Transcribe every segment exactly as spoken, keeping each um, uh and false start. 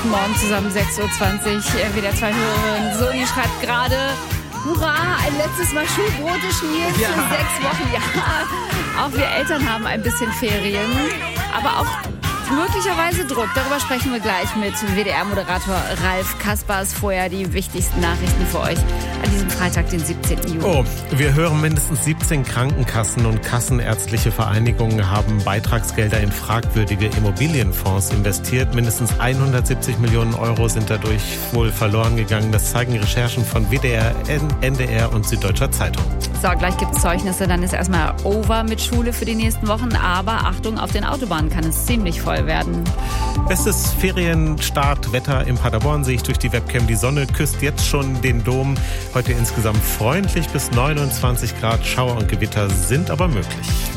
Morgen zusammen sechs Uhr zwanzig, W D R zwei Hörerin Soni schreibt gerade, hurra, ein letztes Mal Schulbrote schmieren Ja. für sechs Wochen. Ja, auch wir Eltern haben ein bisschen Ferien, aber auch möglicherweise Druck. Darüber sprechen wir gleich mit W D R-Moderator Ralf Kaspers. Vorher die wichtigsten Nachrichten für euch an diesem Freitag, den siebzehnten Juni. Oh, wir hören, mindestens siebzehn Krankenkassen und kassenärztliche Vereinigungen haben Beitragsgelder in fragwürdige Immobilienfonds investiert. Mindestens hundertsiebzig Millionen Euro sind dadurch wohl verloren gegangen. Das zeigen Recherchen von W D R, N D R und Süddeutscher Zeitung. So, gleich gibt es Zeugnisse, dann ist erstmal over mit Schule für die nächsten Wochen. Aber Achtung, auf den Autobahnen kann es ziemlich voll werden. Bestes Ferienstartwetter in Paderborn sehe ich durch die Webcam. Die Sonne küsst jetzt schon den Dom. Heute insgesamt freundlich bis neunundzwanzig Grad. Schauer und Gewitter sind aber möglich.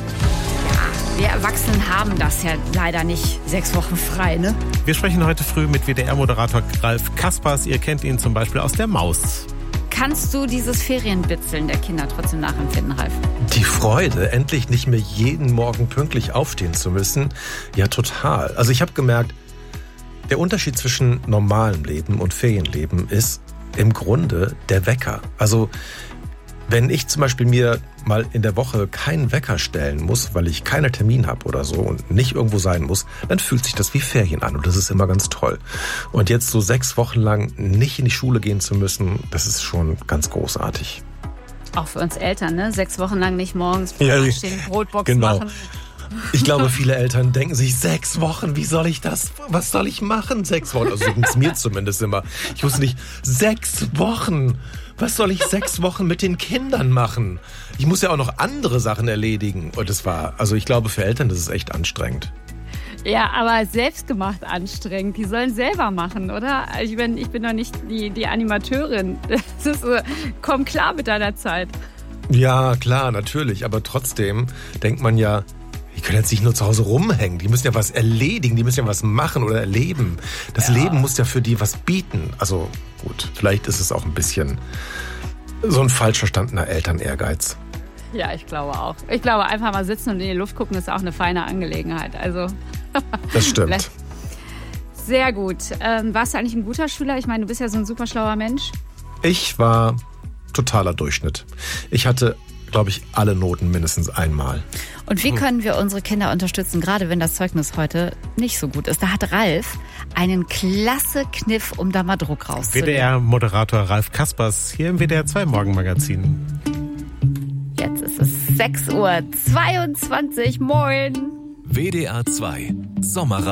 Ja, wir Erwachsenen haben das ja leider nicht sechs Wochen frei, ne? Wir sprechen heute früh mit W D R-Moderator Ralf Kaspers. Ihr kennt ihn zum Beispiel aus der Maus. Kannst du dieses Ferienbitzeln der Kinder trotzdem nachempfinden, Ralf? Die Freude, endlich nicht mehr jeden Morgen pünktlich aufstehen zu müssen, ja total. Also ich habe gemerkt, der Unterschied zwischen normalem Leben und Ferienleben ist im Grunde der Wecker. Also wenn ich zum Beispiel mir mal in der Woche keinen Wecker stellen muss, weil ich keinen Termin habe oder so und nicht irgendwo sein muss, dann fühlt sich das wie Ferien an und das ist immer ganz toll. Und jetzt so sechs Wochen lang nicht in die Schule gehen zu müssen, das ist schon ganz großartig. Auch für uns Eltern, ne? Sechs Wochen lang nicht morgens Ja, stehen, Brotbox genau. machen. Ich glaube, viele Eltern denken sich, sechs Wochen, wie soll ich das, was soll ich machen? Sechs Wochen, also so ging es mir zumindest immer. Ich wusste nicht, sechs Wochen, was soll ich sechs Wochen mit den Kindern machen? Ich muss ja auch noch andere Sachen erledigen. Und das war, also ich glaube, für Eltern, das ist echt anstrengend. Ja, aber selbstgemacht anstrengend. Die sollen selber machen, oder? Ich bin, ich bin doch nicht die, die Animateurin. Das ist so, komm klar mit deiner Zeit. Ja, klar, natürlich. Aber trotzdem denkt man ja, die können jetzt nicht nur zu Hause rumhängen. Die müssen ja was erledigen, die müssen ja was machen oder erleben. Das Ja. Leben muss ja für die was bieten. Also gut, vielleicht ist es auch ein bisschen so ein falsch verstandener Elternehrgeiz. Ja, ich glaube auch. Ich glaube, einfach mal sitzen und in die Luft gucken ist auch eine feine Angelegenheit. Also Das stimmt. sehr gut. Ähm, warst du eigentlich ein guter Schüler? Ich meine, du bist ja so ein super schlauer Mensch. Ich war totaler Durchschnitt. Ich hatte, glaube ich, alle Noten mindestens einmal. Und wie können wir unsere Kinder unterstützen, gerade wenn das Zeugnis heute nicht so gut ist? Da hat Ralf einen klasse Kniff, um da mal Druck W rauszunehmen. D R-Moderator Ralf Kaspers hier im W D R zwei Morgenmagazin. Jetzt ist es sechs Uhr zweiundzwanzig. Moin. W D R zwei Sommerradio.